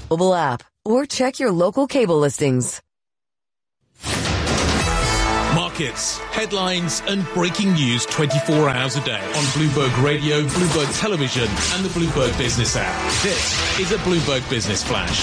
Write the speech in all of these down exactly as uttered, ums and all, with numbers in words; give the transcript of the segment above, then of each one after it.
mobile app or check your local cable listings. Markets, headlines and breaking news twenty-four hours a day on Bloomberg Radio, Bloomberg Television and the Bloomberg Business app. This is a Bloomberg Business Flash.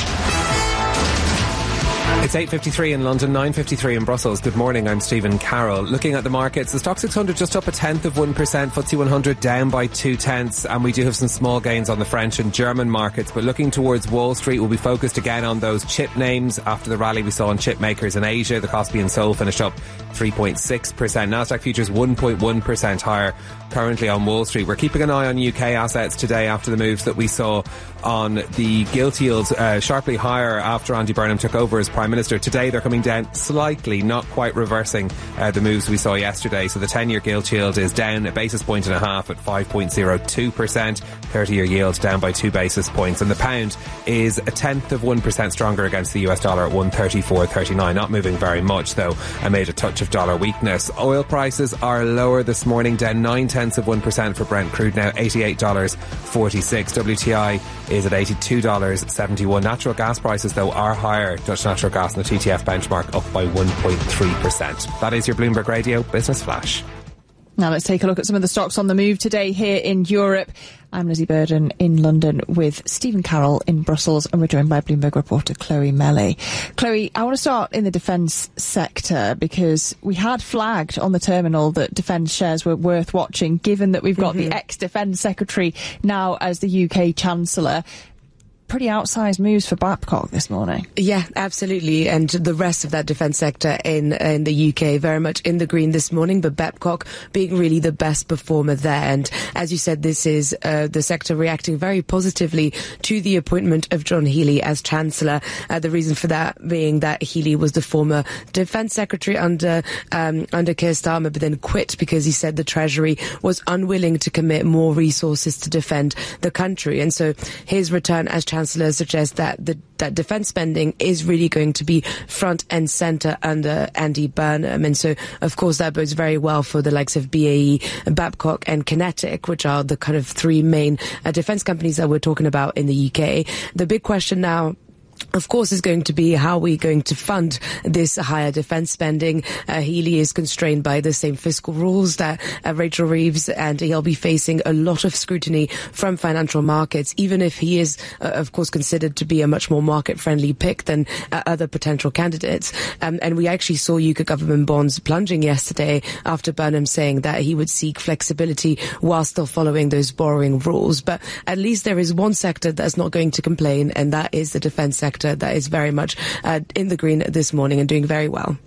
It's eight fifty-three in London, nine fifty-three in Brussels. Good morning, I'm Stephen Carroll. Looking at the markets, the Stoxx six hundred just up a tenth of one percent, F T S E one hundred down by two tenths, and we do have some small gains on the French and German markets. But looking towards Wall Street, we'll be focused again on those chip names after the rally we saw on chip makers in Asia. The Kospi and Seoul finished up three point six percent. Nasdaq futures one point one percent higher currently on Wall Street. We're keeping an eye on U K assets today after the moves that we saw on the gilt yields uh, sharply higher after Andy Burnham took over as Prime Minister. Today they're coming down slightly, not quite reversing uh, the moves we saw yesterday. So the ten-year gilt yield is down a basis point and a half at five point zero two percent. thirty-year yield down by two basis points. And the pound is a tenth of one percent stronger against the U S dollar at one thirty-four thirty-nine. Not moving very much though, amid a touch of dollar weakness. Oil prices are lower this morning, down nine tenths of one percent for Brent crude now eighty-eight dollars forty-six. W T I is at eighty-two dollars seventy-one. Natural gas prices though are higher. Dutch natural gas and the T T F benchmark up by one point three percent. That is your Bloomberg Radio Business Flash. Now let's take a look at some of the stocks on the move today here in Europe. I'm Lizzie Burden in London with Stephen Carroll in Brussels, and we're joined by Bloomberg reporter Chloe Melly. Chloe, I want to start in the defence sector because we had flagged on the terminal that defence shares were worth watching, given that we've got mm-hmm. the ex-defence secretary now as the U K Chancellor. Pretty outsized moves for Babcock this morning. Yeah, absolutely. And the rest of that defence sector in in the U K very much in the green this morning, but Babcock being really the best performer there. And as you said, this is uh, the sector reacting very positively to the appointment of John Healey as Chancellor. Uh, the reason for that being that Healey was the former Defence Secretary under um, under Keir Starmer, but then quit because he said the Treasury was unwilling to commit more resources to defend the country. And so his return as Chancellor Chancellor suggests that the that defence spending is really going to be front and centre under Andy Burnham. And so, of course, that bodes very well for the likes of B A E, Babcock and Kinetic, which are the kind of three main uh, defence companies that we're talking about in the U K. The big question now, of course, is going to be how we're going to fund this higher defence spending. Uh, Healey is constrained by the same fiscal rules that uh, Rachel Reeves, and he'll be facing a lot of scrutiny from financial markets, even if he is, uh, of course, considered to be a much more market-friendly pick than uh, other potential candidates. Um, and we actually saw U K government bonds plunging yesterday after Burnham saying that he would seek flexibility while still following those borrowing rules. But at least there is one sector that's not going to complain, and that is the defence sector. sector that is very much uh, in the green this morning and doing very well.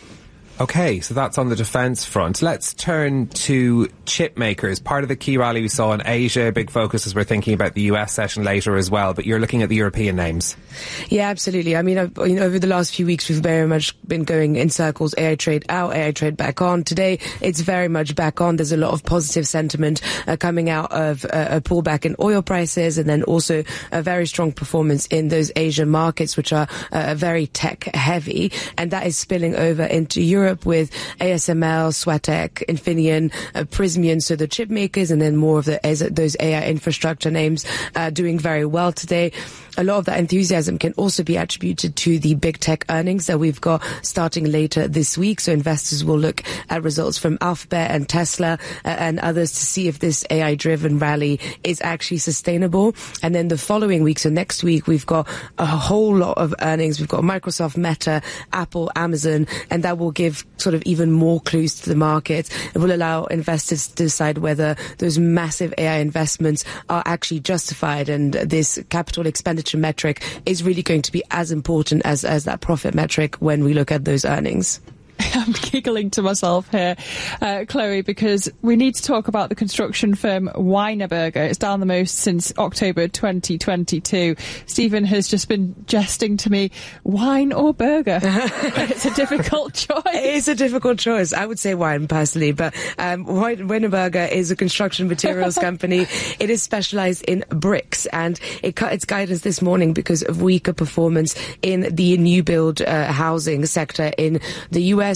Okay, so that's on the defence front. Let's turn to chip makers. Part of the key rally we saw in Asia, big focus as we're thinking about the U S session later as well, but you're looking at the European names. Yeah, absolutely. I mean, I've, you know, over the last few weeks, we've very much been going in circles, A I trade out, A I trade back on. Today, it's very much back on. There's a lot of positive sentiment uh, coming out of uh, a pullback in oil prices, and then also a very strong performance in those Asian markets, which are uh, very tech heavy, and that is spilling over into Europe with A S M L, Swatek, Infineon, uh, Prysmian, so the chip makers, and then more of the those A I infrastructure names uh, doing very well today. A lot of that enthusiasm can also be attributed to the big tech earnings that we've got starting later this week. So investors will look at results from Alphabet and Tesla uh, and others to see if this A I-driven rally is actually sustainable. And then the following week, so next week, we've got a whole lot of earnings. We've got Microsoft, Meta, Apple, Amazon, and that will give sort of even more clues to the market. It will allow investors to decide whether those massive A I investments are actually justified, and this capital expenditure metric is really going to be as important as, as that profit metric when we look at those earnings. I'm giggling to myself here, uh, Chloe, because we need to talk about the construction firm Wienerberger. It's down the most since October twenty twenty-two. Stephen has just been jesting to me, wine or burger? It's a difficult choice. It is a difficult choice. I would say wine, personally, but um, Wienerberger is a construction materials company. It is specialised in bricks, and it cut its guidance this morning because of weaker performance in the new build uh, housing sector in the U S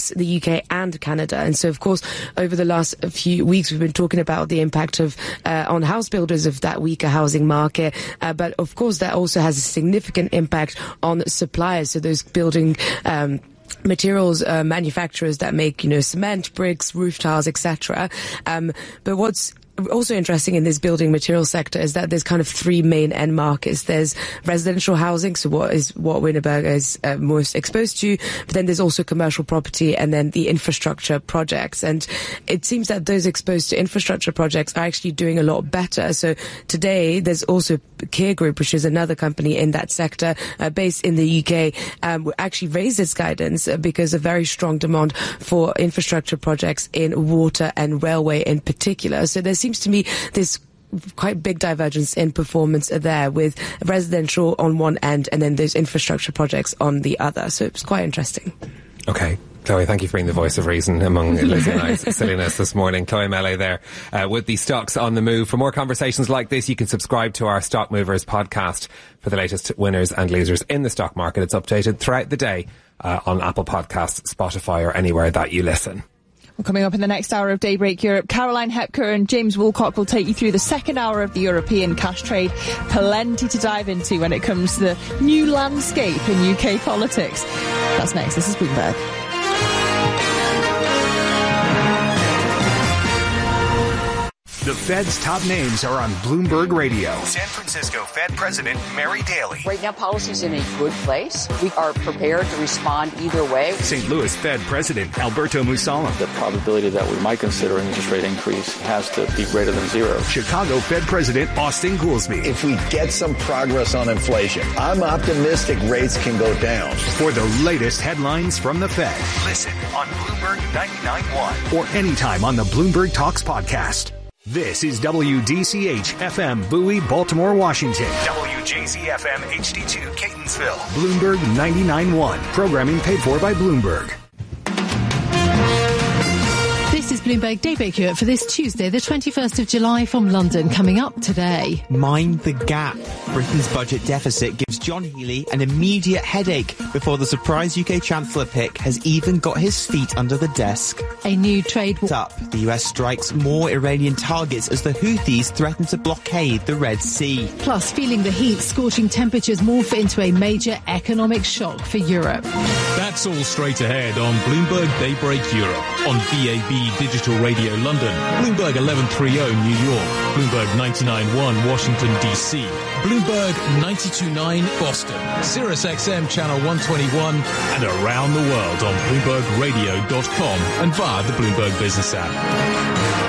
S, the U K and Canada. And so, of course, over the last few weeks, we've been talking about the impact of uh, on house builders of that weaker housing market. Uh, but, of course, that also has a significant impact on suppliers. So those building um materials uh, manufacturers that make, you know, cement, bricks, roof tiles, et cetera. Um, but what's also interesting in this building material sector is that there's kind of three main end markets. There's residential housing, so what is what Wienerberger is uh, most exposed to, but then there's also commercial property and then the infrastructure projects. And it seems that those exposed to infrastructure projects are actually doing a lot better. So today there's also Kier Group, which is another company in that sector uh, based in the U K, um, actually raised its guidance uh, because of very strong demand for infrastructure projects in water and railway in particular. So there's seems to me this quite big divergence in performance there, with residential on one end and then those infrastructure projects on the other. So it's quite interesting. Okay. Chloe, thank you for being the voice of reason among Lizzie and I's silliness this morning. Chloe Melee there uh, with the stocks on the move. For more conversations like this, you can subscribe to our Stock Movers podcast for the latest winners and losers in the stock market. It's updated throughout the day uh, on Apple Podcasts, Spotify or anywhere that you listen. Well, coming up in the next hour of Daybreak Europe, Caroline Hepker and James Woolcock will take you through the second hour of the European cash trade. Plenty to dive into when it comes to the new landscape in U K politics. That's next. This is Bloomberg. The Fed's top names are on Bloomberg Radio. San Francisco Fed President Mary Daly. Right now, policy's in a good place. We are prepared to respond either way. Saint Louis Fed President Alberto Mussolem. The probability that we might consider an interest rate increase has to be greater than zero. Chicago Fed President Austin Goolsbee. If we get some progress on inflation, I'm optimistic rates can go down. For the latest headlines from the Fed, listen on Bloomberg ninety-nine point one or anytime on the Bloomberg Talks podcast. This is W D C H F M Bowie, Baltimore, Washington. W J Z F M H D two Catonsville. Bloomberg ninety-nine point one. Programming paid for by Bloomberg. This is Bloomberg Daybreak Europe for this Tuesday, the twenty-first of July from London. Coming up today. Mind the gap. Britain's budget deficit gives John Healey an immediate headache before the surprise U K Chancellor pick has even got his feet under the desk. A new trade war. Up. The U S strikes more Iranian targets as the Houthis threaten to blockade the Red Sea. Plus, feeling the heat, scorching temperatures morph into a major economic shock for Europe. That's all straight ahead on Bloomberg Daybreak Europe on V A B Digital Radio London, Bloomberg eleven thirty New York, Bloomberg ninety-nine point one Washington D C, Bloomberg ninety-two point nine Boston, Sirius X M Channel one twenty-one, and around the world on Bloomberg Radio dot com and via the Bloomberg Business app.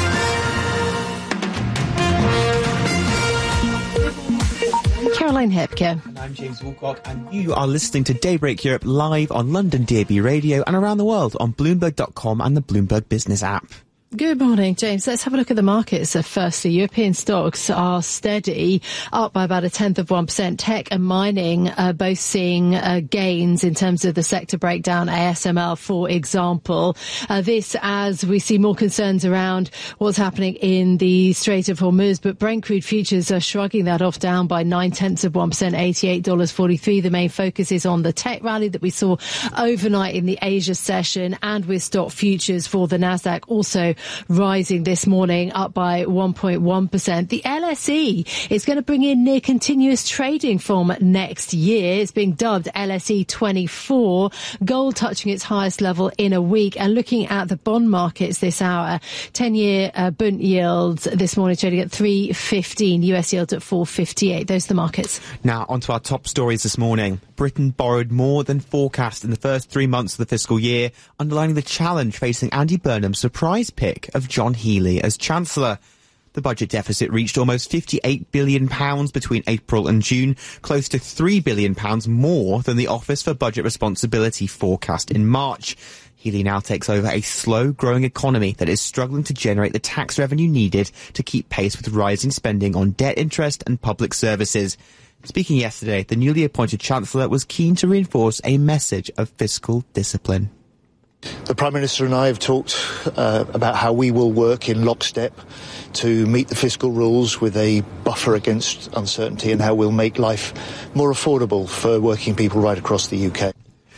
Caroline Hepker. And I'm James Woolcock, and you are listening to Daybreak Europe live on London D A B Radio and around the world on Bloomberg dot com and the Bloomberg Business app. Good morning, James. Let's have a look at the markets. Firstly, European stocks are steady, up by about a tenth of one percent. Tech and mining are both seeing uh, gains in terms of the sector breakdown. A S M L, for example. Uh, this as we see more concerns around what's happening in the Strait of Hormuz. But Brent crude futures are shrugging that off, down by nine tenths of one percent, eighty-eight dollars forty-three. The main focus is on the tech rally that we saw overnight in the Asia session, and with stock futures for the Nasdaq also rising this morning, up by one point one percent. The L S E is going to bring in near continuous trading from next year. It's being dubbed L S E twenty-four. Gold touching its highest level in a week. And looking at the bond markets this hour, ten-year uh, Bund yields this morning trading at three fifteen. U S yields at four fifty-eight. Those are the markets. Now, onto our top stories this morning. Britain borrowed more than forecast in the first three months of the fiscal year, underlining the challenge facing Andy Burnham's surprise pick of John Healey as Chancellor. The budget deficit reached almost fifty-eight billion pounds between April and June, close to three billion pounds more than the Office for Budget Responsibility forecast in March. Healey now takes over a slow-growing economy that is struggling to generate the tax revenue needed to keep pace with rising spending on debt interest and public services. Speaking yesterday, the newly appointed Chancellor was keen to reinforce a message of fiscal discipline. The Prime Minister and I have talked uh, about how we will work in lockstep to meet the fiscal rules with a buffer against uncertainty, and how we'll make life more affordable for working people right across the U K.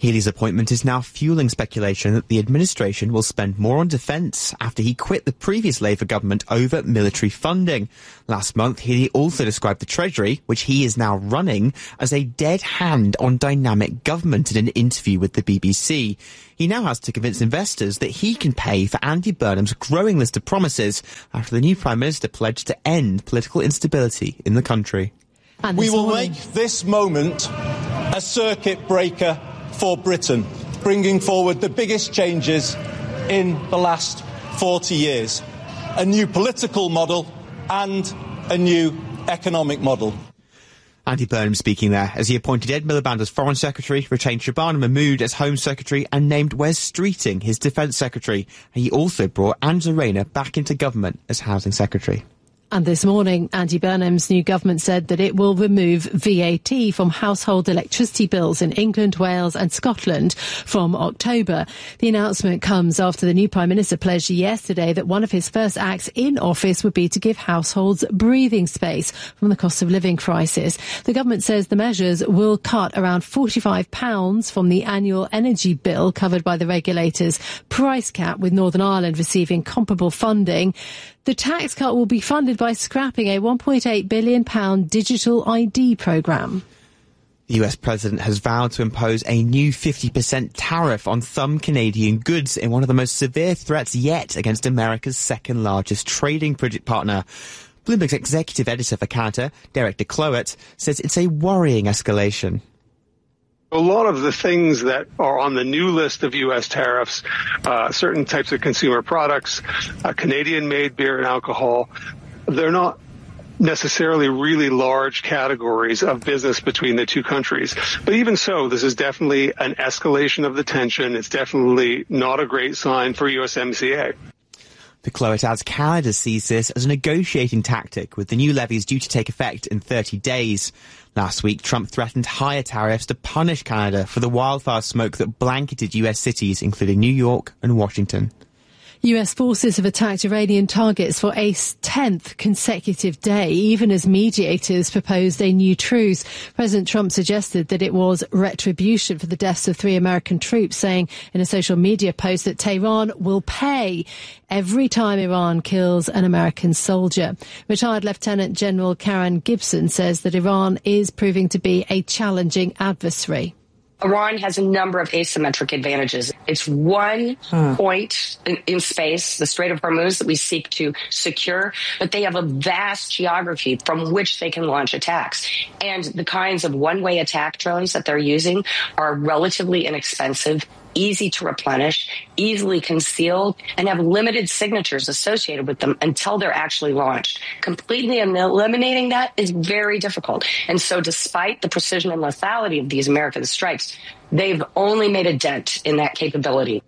Healey's appointment is now fueling speculation that the administration will spend more on defence after he quit the previous Labour government over military funding. Last month, Healey also described the Treasury, which he is now running, as a dead hand on dynamic government in an interview with the B B C. He now has to convince investors that he can pay for Andy Burnham's growing list of promises after the new Prime Minister pledged to end political instability in the country. We will make this moment a circuit breaker for Britain, bringing forward the biggest changes in the last forty years. A new political model and a new economic model. Andy Burnham speaking there as he appointed Ed Miliband as Foreign Secretary, retained Shabana Mahmood as Home Secretary and named Wes Streeting his Defence Secretary. He also brought Angela Rayner back into government as Housing Secretary. And this morning, Andy Burnham's new government said that it will remove V A T from household electricity bills in England, Wales and Scotland from October. The announcement comes after the new Prime Minister pledged yesterday that one of his first acts in office would be to give households breathing space from the cost of living crisis. The government says the measures will cut around forty-five pounds from the annual energy bill covered by the regulator's price cap, with Northern Ireland receiving comparable funding. The tax cut will be funded by scrapping a one point eight billion pounds digital I D programme. The U S President has vowed to impose a new fifty percent tariff on some Canadian goods in one of the most severe threats yet against America's second largest trading partner. Bloomberg's executive editor for Canada, Derek DeCloet, says it's a worrying escalation. A lot of the things that are on the new list of U S tariffs, uh, certain types of consumer products, uh, Canadian-made beer and alcohol, they're not necessarily really large categories of business between the two countries. But even so, this is definitely an escalation of the tension. It's definitely not a great sign for U S M C A. DeCloet adds Canada sees this as a negotiating tactic, with the new levies due to take effect in thirty days. Last week, Trump threatened higher tariffs to punish Canada for the wildfire smoke that blanketed U S cities, including New York and Washington. U S forces have attacked Iranian targets for a tenth consecutive day, even as mediators proposed a new truce. President Trump suggested that it was retribution for the deaths of three American troops, saying in a social media post that Tehran will pay every time Iran kills an American soldier. Retired Lieutenant General Karen Gibson says that Iran is proving to be a challenging adversary. Iran has a number of asymmetric advantages. It's one huh. point in, in space, the Strait of Hormuz, that we seek to secure, but they have a vast geography from which they can launch attacks. And the kinds of one-way attack drones that they're using are relatively inexpensive, easy to replenish, easily concealed, and have limited signatures associated with them until they're actually launched. Completely eliminating that is very difficult. And so despite the precision and lethality of these American strikes, they've only made a dent in that capability.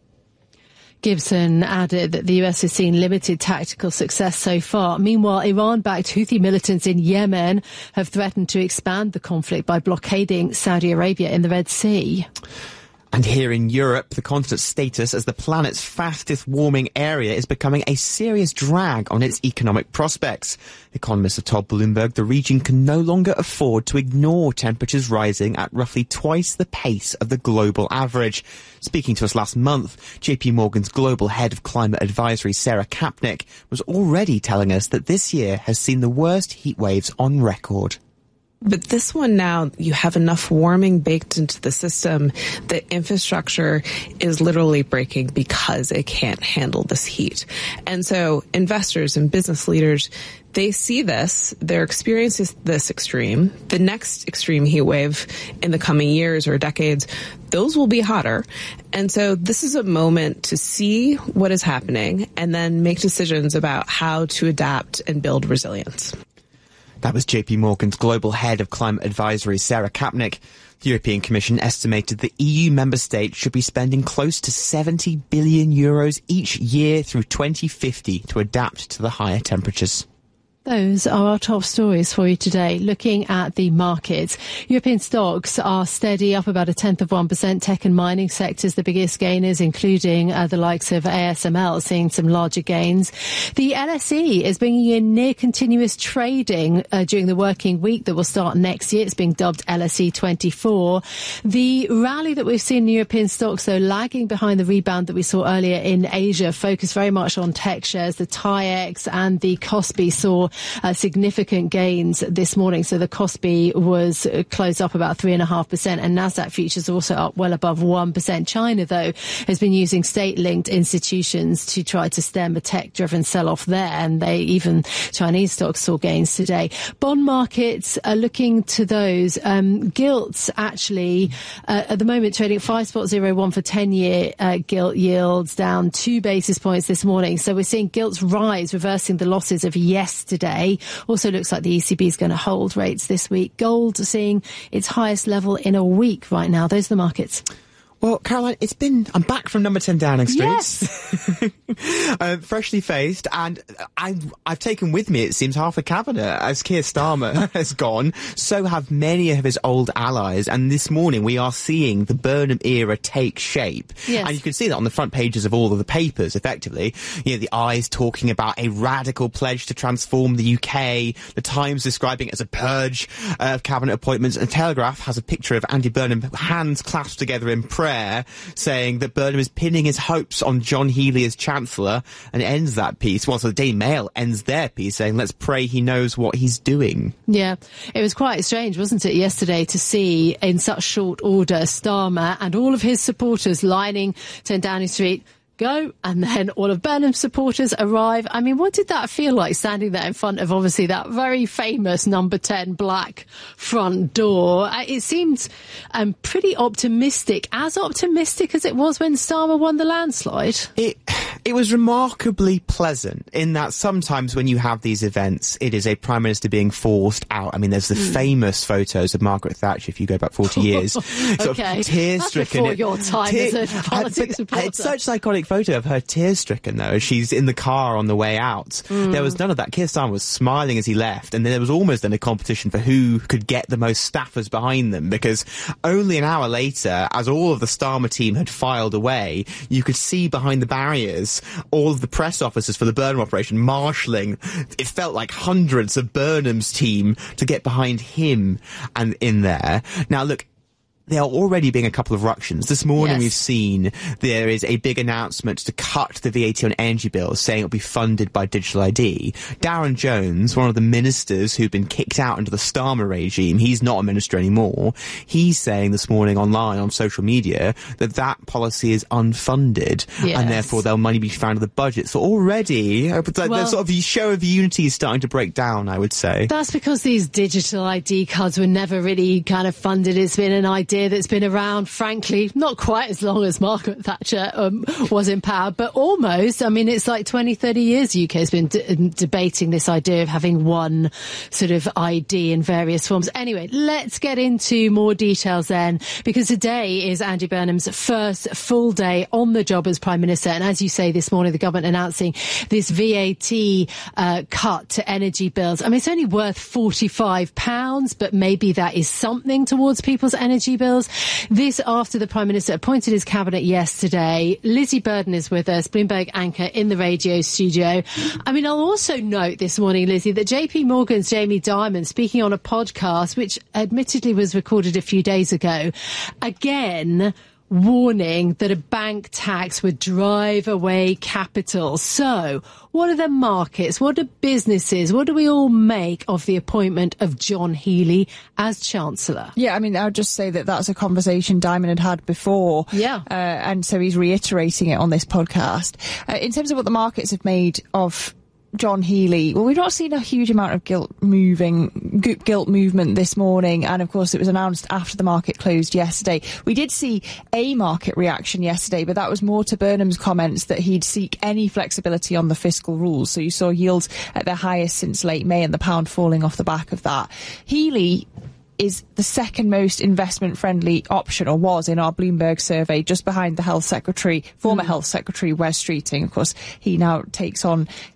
Gibson added that the U S has seen limited tactical success so far. Meanwhile, Iran-backed Houthi militants in Yemen have threatened to expand the conflict by blockading Saudi Arabia in the Red Sea. And here in Europe, the continent's status as the planet's fastest warming area is becoming a serious drag on its economic prospects. Economists have told Bloomberg the region can no longer afford to ignore temperatures rising at roughly twice the pace of the global average. Speaking to us last month, J P Morgan's global head of climate advisory, Sarah Kapnick, was already telling us that this year has seen the worst heat waves on record. But this one now, you have enough warming baked into the system that infrastructure is literally breaking because it can't handle this heat. And so investors and business leaders, they see this, they're experiencing this extreme. The next extreme heat wave in the coming years or decades, those will be hotter. And so this is a moment to see what is happening and then make decisions about how to adapt and build resilience. That was J P Morgan's global head of climate advisory, Sarah Kapnick. The European Commission estimated the E U member states should be spending close to seventy billion euros each year through twenty fifty to adapt to the higher temperatures. Those are our top stories for you today. Looking at the markets, European stocks are steady, up about a tenth of one percent. Tech and mining sectors, the biggest gainers, including uh, the likes of A S M L, seeing some larger gains. The L S E is bringing in near continuous trading uh, during the working week that will start next year. It's being dubbed L S E twenty-four. The rally that we've seen in European stocks, though, lagging behind the rebound that we saw earlier in Asia, focused very much on tech shares. The TAIEX and the KOSPI saw Uh, significant gains this morning. So the KOSPI was uh, closed up about three and a half percent, and Nasdaq futures also up well above one percent. China, though, has been using state-linked institutions to try to stem a tech-driven sell-off there, and they even Chinese stocks saw gains today. Bond markets are looking to those. Um, gilts actually uh, at the moment trading five point zero one for ten-year uh, gilt yields, down two basis points this morning. So we're seeing gilts rise, reversing the losses of yesterday. Also looks like the E C B is going to hold rates this week. Gold seeing its highest level in a week right now. Those are the markets. Well, Caroline, it's been, I'm back from number ten Downing Street. Yes. uh, freshly faced, and I've, I've taken with me, it seems, half a cabinet. As Keir Starmer has gone, so have many of his old allies. And this morning we are seeing the Burnham era take shape. Yes. And you can see that on the front pages of all of the papers, effectively. You know, the Eye's talking about a radical pledge to transform the U K. The Times describing it as a purge uh, of cabinet appointments. And Telegraph has a picture of Andy Burnham, hands clasped together in prayer, saying that Burnham is pinning his hopes on John Healey as Chancellor, and ends that piece. Well, so the Daily Mail ends their piece saying, let's pray he knows what he's doing. Yeah, it was quite strange, wasn't it, yesterday to see in such short order Starmer and all of his supporters lining ten Downing Street go, and then all of Burnham's supporters arrive. I mean, what did that feel like, standing there in front of, obviously, that very famous number ten black front door? It seemed um, pretty optimistic, as optimistic as it was when Starmer won the landslide. It it was remarkably pleasant in that sometimes when you have these events, it is a Prime Minister being forced out. I mean, there's the mm. famous photos of Margaret Thatcher, if you go back forty years. Okay, tear-stricken. That's before your time tear- as a politics uh, reporter. It's such iconic photo of her tear-stricken, though, as she's in the car on the way out. Mm. There was none of that. Keir Starmer was smiling as he left, and then there was almost then a competition for who could get the most staffers behind them, because only an hour later, as all of the Starmer team had filed away, you could see behind the barriers all of the press officers for the Burnham operation marshalling. It felt like hundreds of Burnham's team to get behind him and in there. Now, look, there are already being a couple of ructions. This morning yes. we've seen there is a big announcement to cut the V A T on energy bills, saying it'll be funded by digital I D. Darren Jones, one of the ministers who'd been kicked out under the Starmer regime, he's not a minister anymore. He's saying this morning online on social media that that policy is unfunded, yes. and therefore there'll money be found in the budget. So already, uh, the, well, the sort of show of unity is starting to break down, I would say. That's because these digital I D cards were never really kind of funded. It's been an idea that's been around, frankly, not quite as long as Margaret Thatcher um, was in power, but almost. I mean, it's like twenty, thirty years the U K has been d- debating this idea of having one sort of I D in various forms. Anyway, let's get into more details then, because today is Andy Burnham's first full day on the job as Prime Minister. And as you say, this morning, the government announcing this V A T uh, cut to energy bills. I mean, it's only worth forty-five pounds, but maybe that is something towards people's energy bills. This after the Prime Minister appointed his cabinet yesterday. Lizzie Burden is with us, Bloomberg anchor in the radio studio. I mean, I'll also note this morning, Lizzie, that J P Morgan's Jamie Dimon, speaking on a podcast, which admittedly was recorded a few days ago, again warning that a bank tax would drive away capital. So, what are the markets? What are businesses? What do we all make of the appointment of John Healey as Chancellor? Yeah, I mean, I would just say that that's a conversation Dimon had had before. Yeah. Uh, and so he's reiterating it on this podcast. Uh, in terms of what the markets have made of John Healey, well, we've not seen a huge amount of gilt moving, gilt movement this morning, and of course it was announced after the market closed yesterday. We did see a market reaction yesterday, but that was more to Burnham's comments that he'd seek any flexibility on the fiscal rules. So you saw yields at their highest since late May and the pound falling off the back of that. Healey is the second most investment-friendly option, or was in our Bloomberg survey, just behind the Health Secretary, former mm. Health Secretary Wes Streeting. Of course, he now takes on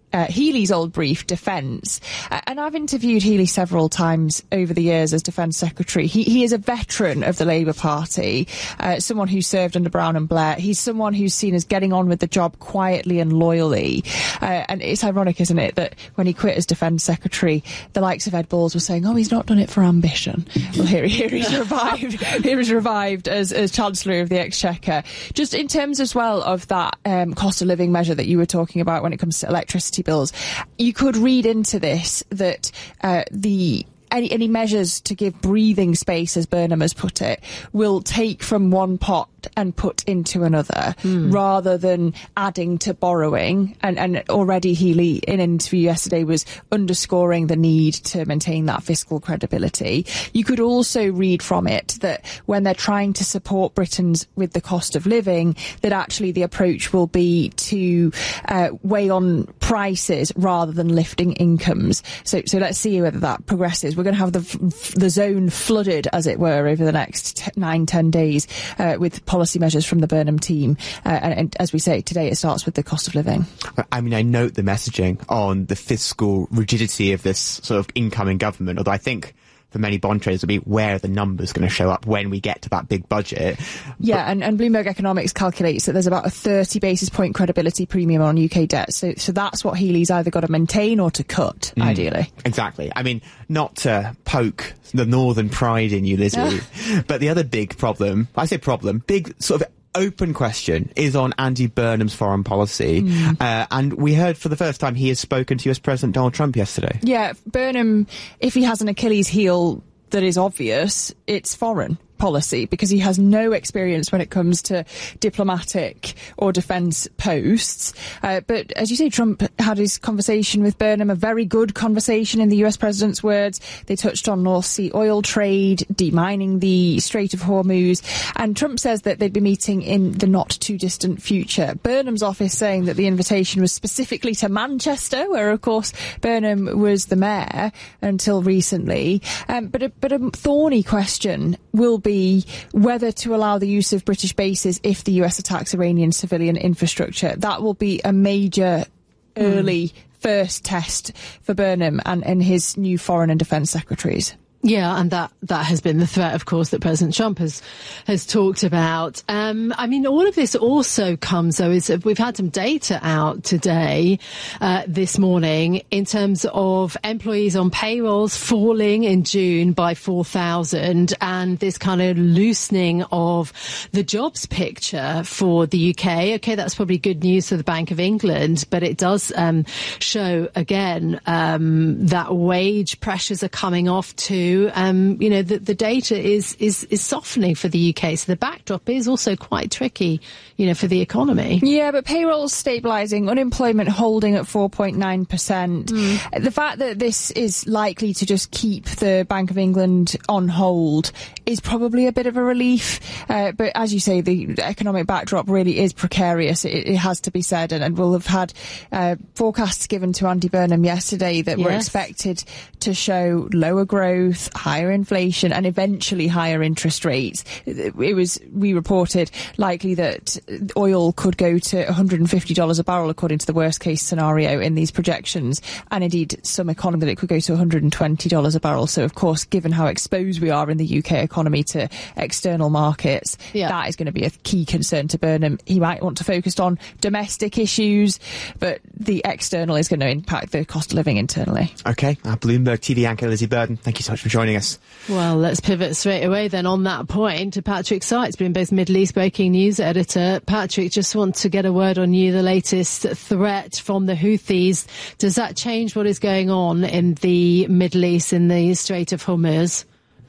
Uh, Healey's old brief, Defence. Uh, and I've interviewed Healey several times over the years as Defence Secretary. He, he is a veteran of the Labour Party, uh, someone who served under Brown and Blair. He's someone who's seen as getting on with the job quietly and loyally. Uh, and it's ironic, isn't it, that when he quit as Defence Secretary, the likes of Ed Balls were saying, oh, he's not done it for ambition. Well, here, here he's revived. Here he's revived as, as Chancellor of the Exchequer. Just in terms as well of that um, cost of living measure that you were talking about when it comes to electricity bills, you could read into this that uh, the any, any measures to give breathing space, as Burnham has put it, will take from one pot and put into another, mm. rather than adding to borrowing. And, and already Healey, in an interview yesterday, was underscoring the need to maintain that fiscal credibility. You could also read from it that when they're trying to support Britons with the cost of living, that actually the approach will be to uh, weigh on prices rather than lifting incomes. So, so let's see whether that progresses. We're going to have the the zone flooded, as it were, over the next t- nine, ten days uh, with policy measures from the Burnham team. Uh, and, and as we say, today it starts with the cost of living. I mean, I note the messaging on the fiscal rigidity of this sort of incoming government, although I think for many bond traders will be where are the numbers going to show up when we get to that big budget. Yeah, but, and, and Bloomberg Economics calculates that there's about a thirty basis point credibility premium on U K debt. So so that's what Healey's either got to maintain or to cut, mm, ideally. Exactly. I mean, not to poke the northern pride in you, Lizzie, but the other big problem, I say problem, big sort of open question is on Andy Burnham's foreign policy. Mm. Uh, and we heard for the first time he has spoken to U S President Donald Trump yesterday. Yeah, Burnham, if he has an Achilles heel that is obvious, it's foreign policy, because he has no experience when it comes to diplomatic or defence posts. Uh, but as you say, Trump had his conversation with Burnham, a very good conversation in the U S president's words. They touched on North Sea oil trade, demining the Strait of Hormuz, and Trump says that they'd be meeting in the not too distant future. Burnham's office saying that the invitation was specifically to Manchester, where of course Burnham was the mayor until recently. Um, but, a, but a thorny question will be be whether to allow the use of British bases if the U S attacks Iranian civilian infrastructure. That will be a major early mm. first test for Burnham and, and his new foreign and defence secretaries. Yeah, and that, that has been the threat, of course, that President Trump has has talked about. Um, I mean, all of this also comes, though, is we've had some data out today, uh, this morning, in terms of employees on payrolls falling in June by four thousand, and this kind of loosening of the jobs picture for the U K. OK, that's probably good news for the Bank of England, but it does um, show, again, um, that wage pressures are coming off too. Um, you know, the, the data is, is, is softening for the U K. So the backdrop is also quite tricky, you know, for the economy. Yeah, but payroll's stabilising, unemployment holding at four point nine percent. Mm. The fact that this is likely to just keep the Bank of England on hold is probably a bit of a relief. Uh, but as you say, the economic backdrop really is precarious. It, it has to be said. And, and we'll have had uh, forecasts given to Andy Burnham yesterday that yes. were expected to show lower growth, higher inflation, and eventually higher interest rates. It was, we reported, likely that oil could go to one hundred fifty dollars a barrel according to the worst case scenario in these projections, and indeed some economy that it could go to one hundred twenty dollars a barrel. So of course, given how exposed we are in the U K economy to external markets, yeah. that is going to be a key concern to Burnham. He might want to focus on domestic issues, but the external is going to impact the cost of living internally. Okay, our Bloomberg T V anchor Lizzie Burden, thank you so much for joining us. Well, let's pivot straight away then on that point to Patrick Seitz, Bloomberg's Middle East breaking news editor. Patrick, just want to get a word on you, the latest threat from the Houthis. Does that change what is going on in the Middle East, in the Strait of Hormuz?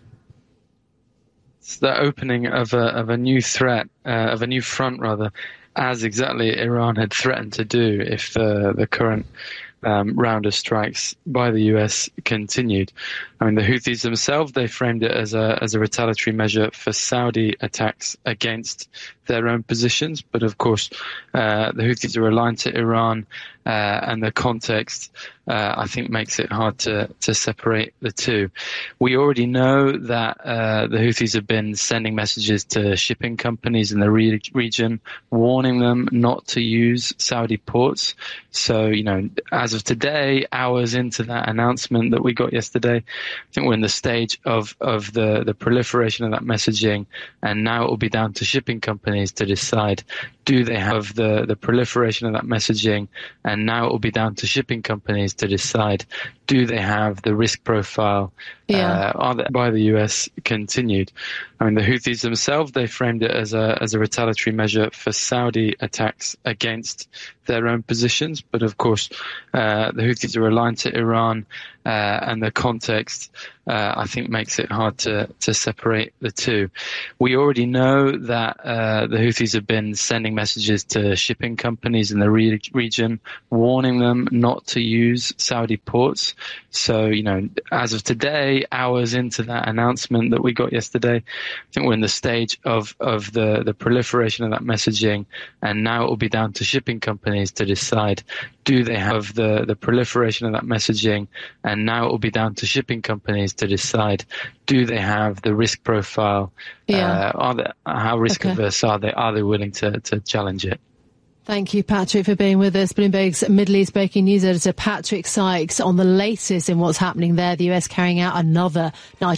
It's the opening of a, of a new threat, uh, of a new front rather, as exactly Iran had threatened to do if the, the current Um, round of strikes by the U S continued. I mean, the Houthis themselves, they framed it as a as a retaliatory measure for Saudi attacks against their own positions. But of course, uh, the Houthis are aligned to Iran, uh, and the context uh, I think makes it hard to, to separate the two. We already know that uh, the Houthis have been sending messages to shipping companies in the re- region, warning them not to use Saudi ports. So, you know, as of today, hours into that announcement that we got yesterday, I think we're in the stage of, of the, the proliferation of that messaging, and now it will be down to shipping companies to decide, do they have the, the proliferation of that messaging, and now it will be down to shipping companies to decide, do they have the risk profile yeah. uh, are they, by the U S continued? I mean, the Houthis themselves, they framed it as a as a retaliatory measure for Saudi attacks against their own positions. But of course, uh, the Houthis are aligned to Iran, uh, and the context, uh, I think, makes it hard to, to separate the two. We already know that uh, the Houthis have been sending messages to shipping companies in the re- region, warning them not to use Saudi ports. So, you know, as of today, hours into that announcement that we got yesterday, I think we're in the stage of, of the, the proliferation of that messaging, and now it will be down to shipping companies to decide, do they have the, the proliferation of that messaging, and now it will be down to shipping companies to decide, do they have the risk profile, yeah. uh, are they, how risk okay. averse are they, are they willing to, to challenge it? Thank you, Patrick, for being with us. Bloomberg's Middle East breaking news editor Patrick Sykes on the latest in what's happening there. The U S carrying out another night